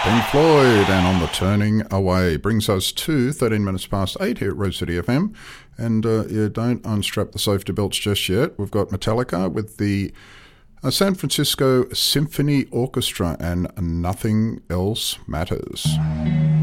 Pink Floyd and On the Turning Away brings us to 13 minutes past 8 here at Rose City FM. And you don't unstrap the safety belts just yet. We've got Metallica with the San Francisco Symphony Orchestra and Nothing Else Matters.